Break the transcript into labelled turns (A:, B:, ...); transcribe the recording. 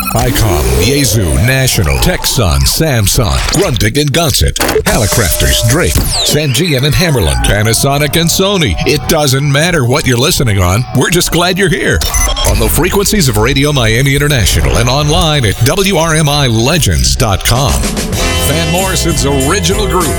A: ICOM, Yaesu, National, Texon, Samsung, Grundig and Gonset, Hallicrafters, Drake, Sangean and Hammerland, Panasonic and Sony. It doesn't matter what you're listening on. We're just glad you're here. On the frequencies of Radio Miami International and online at WRMILegends.com. Van Morrison's original group.